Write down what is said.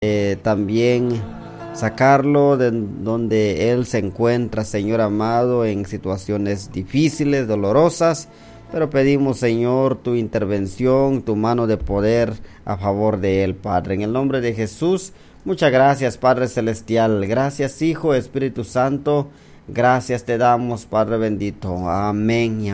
también sacarlo de donde Él se encuentra, Señor amado, en situaciones difíciles, dolorosas. Pero pedimos, Señor, tu intervención, tu mano de poder a favor de Él, Padre. En el nombre de Jesús, muchas gracias, Padre Celestial. Gracias, Hijo, Espíritu Santo. Gracias te damos, Padre bendito. Amén.